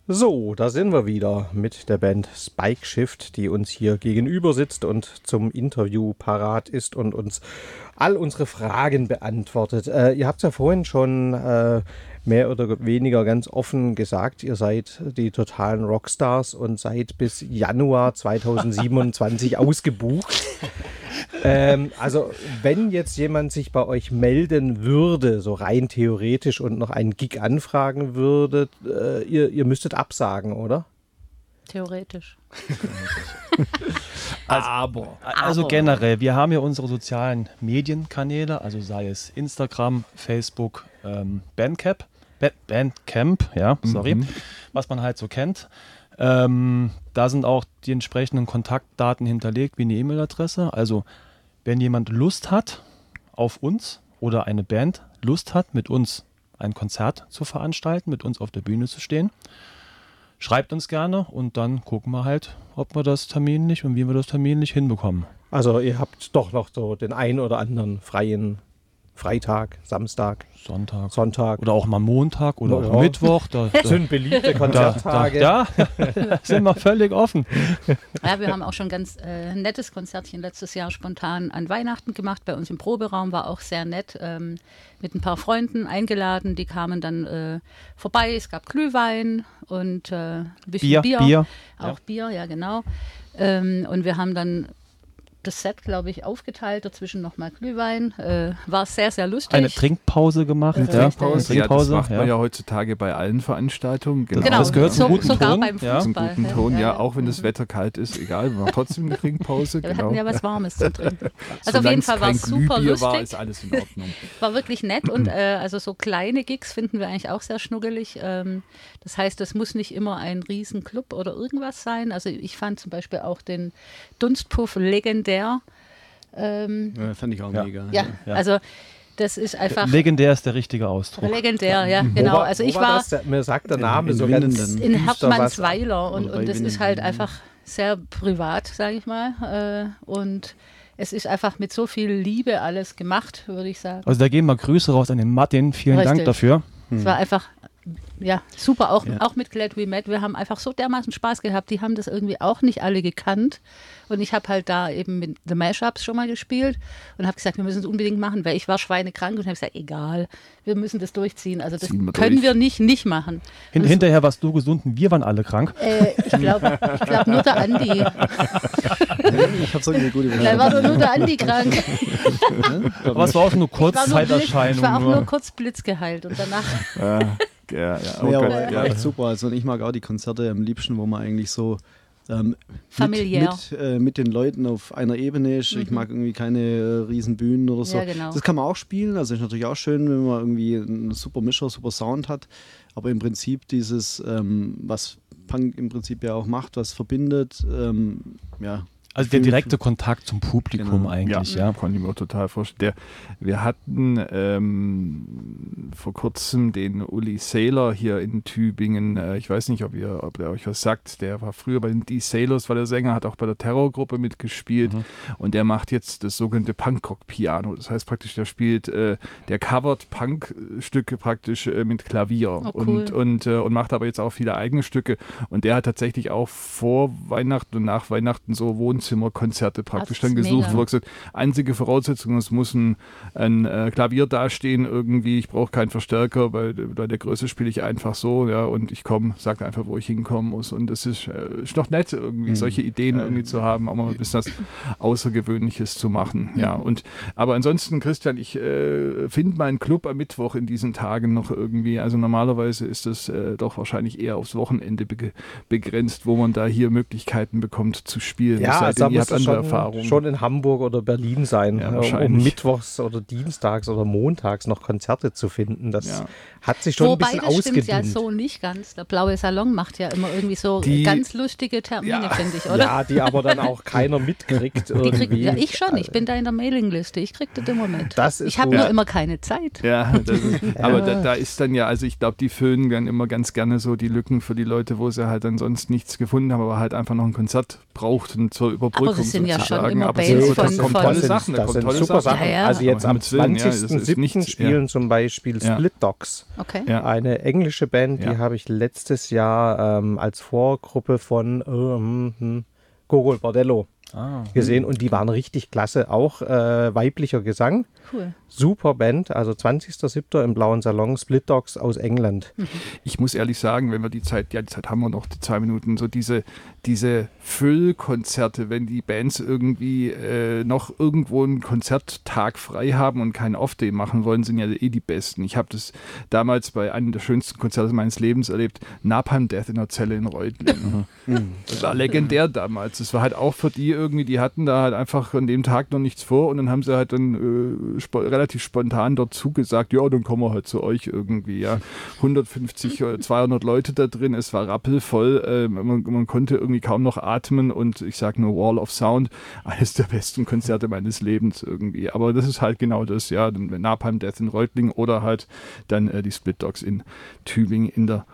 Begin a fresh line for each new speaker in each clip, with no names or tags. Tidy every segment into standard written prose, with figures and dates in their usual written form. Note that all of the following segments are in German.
So, da sind wir wieder mit der Band Spike Shift, die uns hier gegenüber sitzt und zum Interview parat ist und uns all unsere Fragen beantwortet. Ihr habt es ja vorhin schon mehr oder weniger ganz offen gesagt, ihr seid die totalen Rockstars und seid bis Januar 2027 ausgebucht. Also wenn jetzt jemand sich bei euch melden würde, so rein theoretisch und noch einen Gig anfragen würde, ihr müsstet absagen, oder?
Theoretisch.
Also generell, wir haben ja unsere sozialen Medienkanäle, also sei es Instagram, Facebook, Bandcamp, was man halt so kennt. Da sind auch die entsprechenden Kontaktdaten hinterlegt, wie eine E-Mail-Adresse. Also wenn jemand Lust hat auf uns oder eine Band Lust hat, mit uns ein Konzert zu veranstalten, mit uns auf der Bühne zu stehen, schreibt uns gerne und dann gucken wir halt, ob wir das terminlich und wie wir das terminlich hinbekommen.
Also ihr habt doch noch so den einen oder anderen freien Freitag, Samstag, Sonntag.
Oder auch mal Montag oder auch Mittwoch. Das
sind beliebte Konzerttage.
Da sind wir völlig offen.
Ja, wir haben auch schon ganz nettes Konzertchen letztes Jahr spontan an Weihnachten gemacht. Bei uns im Proberaum war auch sehr nett. Mit ein paar Freunden eingeladen. Die kamen dann vorbei. Es gab Glühwein und ein bisschen Bier. Auch Bier, ja genau. Und wir haben dann das Set, glaube ich, aufgeteilt, dazwischen nochmal Glühwein. War sehr, sehr lustig.
Eine Trinkpause gemacht.
Trinkpause. Ja, das macht man ja heutzutage bei allen Veranstaltungen.
Genau.
Das gehört zum guten
sogar
Ton.
Beim Fußball.
Zum guten Ton, ja. Auch wenn das Wetter kalt ist, egal. Wir machen trotzdem eine Trinkpause.
Wir hatten ja was Warmes zu trinken. Also auf jeden Fall war es super
Glühbier
lustig.
War, ist alles in Ordnung.
War wirklich nett und also so kleine Gigs finden wir eigentlich auch sehr schnuggelig. Das heißt, es muss nicht immer ein Riesenclub oder irgendwas sein. Also ich fand zum Beispiel auch den Dunstpuff legendär.
Fand ich auch mega.
Ja, also das ist einfach...
Legendär ist der richtige Ausdruck.
Legendär, ja, genau. Also ich war
mir sagt der Name
in
so ganz
in
düster
Hertmannsweiler und das
Winnenden.
ist halt einfach sehr privat, sage ich mal. Und es ist einfach mit so viel Liebe alles gemacht, würde ich sagen.
Also da gehen mal Grüße raus an den Martin. Vielen
Richtig.
Dank dafür.
Es war einfach, ja, super, auch mit Glad We Met. Wir haben einfach so dermaßen Spaß gehabt. Die haben das irgendwie auch nicht alle gekannt. Und ich habe halt da eben mit The Mashups schon mal gespielt und habe gesagt, wir müssen es unbedingt machen, weil ich war schweinekrank und habe gesagt, egal, wir müssen das durchziehen. Also das können wir nicht machen.
Hinterher warst du gesund und wir waren alle krank.
Ich glaube nur der Andi.
Ich habe so eine gute
Da war nur der Andi krank.
Aber es war auch nur Kurzzeiterscheinung.
Ich war auch nur kurz blitzgeheilt und danach...
Aber echt super. Also ich mag auch die Konzerte am liebsten, wo man eigentlich so
familiär
mit den Leuten auf einer Ebene ist. Ich mag irgendwie keine riesen Bühnen oder so.
Ja, genau.
Das kann man auch spielen. Also ist natürlich auch schön, wenn man irgendwie einen super Mischer, super Sound hat. Aber im Prinzip dieses, was Punk im Prinzip ja auch macht, was verbindet,
Also der direkte Kontakt zum Publikum eigentlich, ja.
Konnte ich mir auch total vorstellen. Wir hatten vor kurzem den Uli Sailor hier in Tübingen. Ich weiß nicht, ob der euch was sagt. Der war früher bei den D-Sailors, war der Sänger, hat auch bei der Terrorgruppe mitgespielt. Und der macht jetzt das sogenannte Punkrock-Piano. Das heißt praktisch, der spielt, der covert Punk-Stücke praktisch mit Klavier.
Oh, cool.
und macht aber jetzt auch viele eigene Stücke. Und der hat tatsächlich auch vor Weihnachten und nach Weihnachten so Wohnzimmerkonzerte praktisch dann gesucht, wo er gesagt, einzige Voraussetzung, es muss ein Klavier dastehen irgendwie, ich brauche keinen Verstärker, weil bei der Größe spiele ich einfach so, ja, und ich sage einfach, wo ich hinkommen muss, und das ist noch nett, irgendwie solche Ideen irgendwie zu haben, auch mal ein bisschen was Außergewöhnliches zu machen, ja, aber ansonsten, Christian, ich finde meinen Club am Mittwoch in diesen Tagen noch irgendwie, also normalerweise ist das doch wahrscheinlich eher aufs Wochenende begrenzt, wo man da hier Möglichkeiten bekommt zu spielen.
Ja, also
ihr habt andere Erfahrungen.
Schon in Hamburg oder Berlin sein,
Ja,
um mittwochs oder dienstags oder montags noch Konzerte zu finden. Das hat sich schon ein bisschen ausgedünnt.
Wobei, das stimmt ja so nicht ganz. Der Blaue Salon macht ja immer irgendwie so ganz lustige Termine, finde ich, oder?
Ja, die aber dann auch keiner mitkriegt irgendwie.
Ich schon, ich bin da in der Mailingliste. Ich kriege das immer mit. Ich habe
so,
nur immer keine Zeit.
Ja, aber da ist dann ja, also ich glaube, die füllen dann immer ganz gerne so die Lücken für die Leute, wo sie halt ansonsten nichts gefunden haben, aber halt einfach noch ein Konzert braucht und zur Überbrückung
Aber es sind ja schon
sozusagen.
immer
Aber
Bands
da
von-
kommen
von-
tolle
das
Sachen. Da
Das
kommen
sind
tolle
super
Sachen.
Sachen.
Ja, ja.
Also jetzt am
Um Himmels Willen, ja, das ist
20.07.
nichts,
spielen zum Beispiel
Ja.
Split Dogs.
Okay.
Ja.
Eine englische Band, die
Ja.
habe ich letztes Jahr als Vorgruppe von Gogol Bordello gesehen und die waren richtig klasse. Auch weiblicher Gesang.
Cool.
Super Band, also 20.07. im Blauen Salon, Split Dogs aus England.
Ich muss ehrlich sagen, wenn wir die Zeit haben wir noch, die 2 Minuten, so diese Füllkonzerte, wenn die Bands irgendwie noch irgendwo einen Konzerttag frei haben und keinen Off-Day machen wollen, sind ja die besten. Ich habe das damals bei einem der schönsten Konzerte meines Lebens erlebt, Napalm Death in der Zelle in Reutlingen. Das war legendär damals. Das war halt auch für die irgendwie, die hatten da halt einfach an dem Tag noch nichts vor und dann haben sie halt dann relativ spontan dort zugesagt, ja, dann kommen wir halt zu euch irgendwie, ja. 150 oder 200 Leute da drin, es war rappelvoll, man konnte irgendwie kaum noch atmen und ich sag nur Wall of Sound, eines der besten Konzerte meines Lebens irgendwie. Aber das ist halt genau das, ja, Napalm Death in Reutlingen oder halt dann die Split Dogs in Tübingen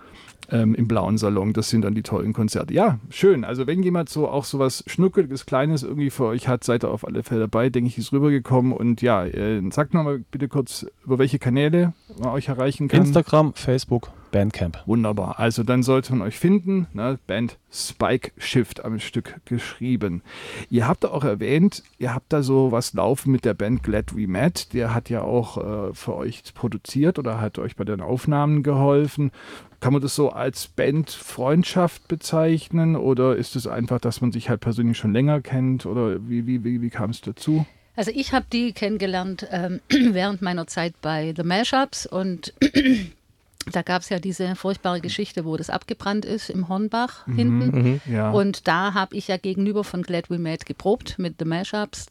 im Blauen Salon. Das sind dann die tollen Konzerte. Ja, schön. Also wenn jemand so auch so was Schnuckeliges, Kleines irgendwie für euch hat, seid ihr auf alle Fälle dabei. Denke ich, ist rübergekommen. Und ja, sagt nochmal bitte kurz, über welche Kanäle man euch erreichen kann.
Instagram, Facebook, Bandcamp.
Wunderbar. Also dann sollte man euch finden. Ne? Band Spike Shift am Stück geschrieben. Ihr habt auch erwähnt, ihr habt da so was laufen mit der Band Glad We Met. Der hat ja auch für euch produziert oder hat euch bei den Aufnahmen geholfen. Kann man das so als Bandfreundschaft bezeichnen oder ist es einfach, dass man sich halt persönlich schon länger kennt oder wie kam es dazu?
Also ich habe die kennengelernt während meiner Zeit bei The Mashups und da gab es ja diese furchtbare Geschichte, wo das abgebrannt ist im Hornbach hinten.
Ja.
Und da habe ich ja gegenüber von Glad We Met geprobt mit The Mashups.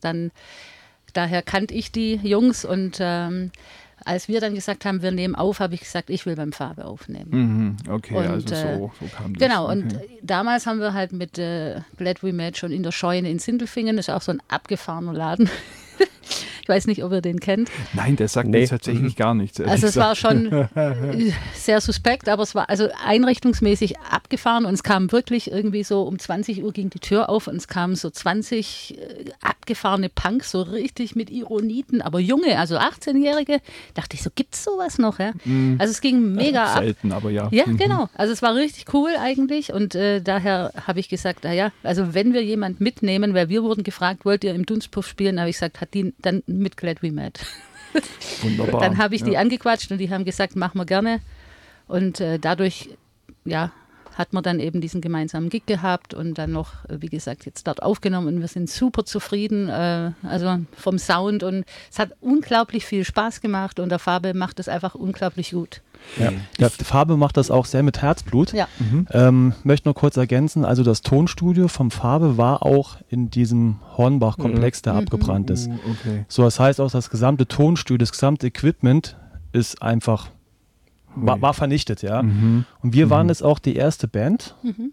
Daher kannte ich die Jungs und als wir dann gesagt haben, wir nehmen auf, habe ich gesagt, ich will beim Fabe aufnehmen.
Okay,
Und,
also so kam das.
Genau,
okay.
und damals haben wir halt mit Glad We Met schon in der Scheune in Sindelfingen, das ist auch so ein abgefahrener Laden. Ich weiß nicht, ob ihr den kennt.
Nein, der sagt mir tatsächlich gar nichts.
Also es war schon sehr suspekt, aber es war also einrichtungsmäßig abgefahren und es kam wirklich irgendwie so um 20 Uhr ging die Tür auf und es kamen so 20 abgefahrene Punks, so richtig mit Ironiten, aber junge, also 18-Jährige. Dachte ich so, gibt's sowas noch? Ja? Also es ging mega ab.
Selten, aber ja.
Ja, genau. Also es war richtig cool eigentlich und daher habe ich gesagt, naja, also wenn wir jemand mitnehmen, weil wir wurden gefragt, wollt ihr im Dunstpuff spielen, habe ich gesagt, hat die dann mit Glad We Met.
Wunderbar.
Dann habe ich die angequatscht und die haben gesagt, machen wir gerne. Und dadurch, ja, hat man dann eben diesen gemeinsamen Gig gehabt und dann noch, wie gesagt, jetzt dort aufgenommen und wir sind super zufrieden, also vom Sound und es hat unglaublich viel Spaß gemacht und der Fabe macht es einfach unglaublich gut.
Ja. Der Fabe macht das auch sehr mit Herzblut.
Ja.
Möchte nur kurz ergänzen, also das Tonstudio vom Fabe war auch in diesem Hornbach-Komplex, der abgebrannt ist.
Okay.
So, das heißt auch, das gesamte Tonstudio, das gesamte Equipment ist einfach, war vernichtet, ja. Und wir waren jetzt auch die erste Band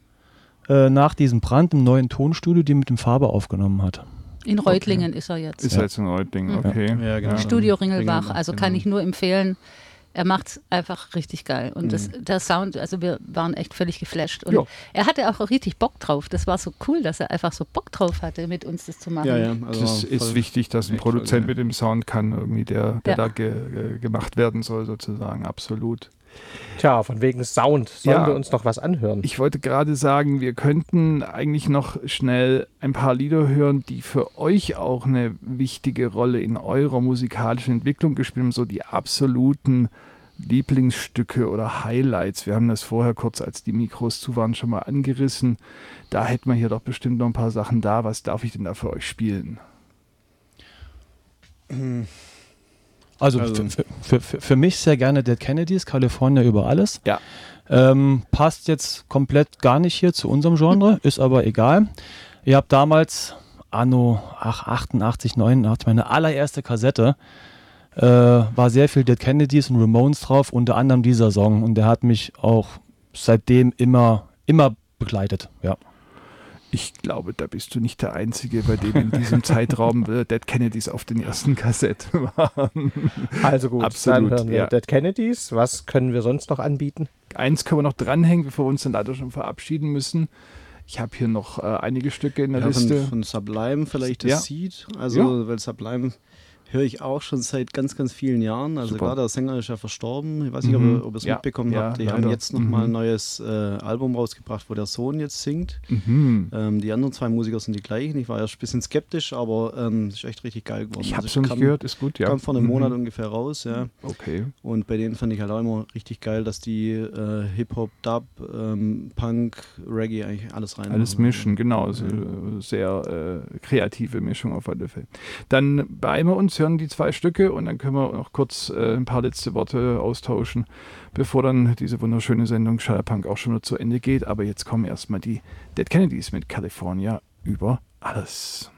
nach diesem Brand im neuen Tonstudio, die mit dem Fabe aufgenommen hat.
In Reutlingen ist er jetzt.
Ist halt so ein Reutlingen, okay.
Ja, genau.
Studio Ringelbach,
Ringelbach,
also kann
genau.
ich nur empfehlen. Er macht es einfach richtig geil. Und der Sound, also wir waren echt völlig geflasht. Und
Ja.
er hatte auch richtig Bock drauf. Das war so cool, dass er einfach so Bock drauf hatte, mit uns das zu machen.
Ja, ja. Also
Das ist
voll-
wichtig, dass ein
echt
Produzent
voll,
mit dem Sound kann, irgendwie der
Ja.
da gemacht werden soll, sozusagen. Absolut.
Tja, von wegen Sound. Sollen
Ja.
wir uns noch was anhören?
Ich wollte gerade sagen, wir könnten eigentlich noch schnell ein paar Lieder hören, die für euch auch eine wichtige Rolle in eurer musikalischen Entwicklung gespielt haben, so die absoluten Lieblingsstücke oder Highlights. Wir haben das vorher kurz, als die Mikros zu waren, schon mal angerissen. Da hätten wir hier doch bestimmt noch ein paar Sachen da. Was darf ich denn da für euch spielen?
Also für mich sehr gerne Dead Kennedys, California über alles.
Ja.
Passt jetzt komplett gar nicht hier zu unserem Genre, ist aber egal. Ihr habt damals, anno 88, 89, meine allererste Kassette, war sehr viel Dead Kennedys und Ramones drauf, unter anderem dieser Song. Und der hat mich auch seitdem immer begleitet. Ja.
Ich glaube, da bist du nicht der Einzige, bei dem in diesem Zeitraum Dead Kennedys auf den ersten Kassetten waren.
Also gut,
Absolut,
dann hören wir
ja.
Dead Kennedys. Was können wir sonst noch anbieten?
Eins können wir noch dranhängen, bevor wir uns dann leider schon verabschieden müssen. Ich habe hier noch einige Stücke in der Liste.
Von Sublime vielleicht das Seed. Also, weil Sublime höre ich auch schon seit ganz, ganz vielen Jahren. Also klar, der Sänger ist ja verstorben. Ich weiß nicht, ob ihr es mitbekommen habt. Die haben jetzt nochmal ein neues Album rausgebracht, wo der Sohn jetzt singt. Die anderen 2 Musiker sind die gleichen. Ich war erst ein bisschen skeptisch, aber es ist echt richtig geil geworden.
Ich habe es noch nicht gehört, ist gut, ja.
Kam vor einem Monat ungefähr raus, ja.
Okay.
Und bei denen fand ich halt auch immer richtig geil, dass die Hip-Hop, Dub, Punk, Reggae eigentlich alles rein.
Alles mischen, genau. Also sehr kreative Mischung auf alle Fälle. Dann beeilen wir uns, hören die 2 Stücke und dann können wir noch kurz ein paar letzte Worte austauschen, bevor dann diese wunderschöne Sendung Schallerpunk auch schon wieder zu Ende geht. Aber jetzt kommen erstmal die Dead Kennedys mit California über alles.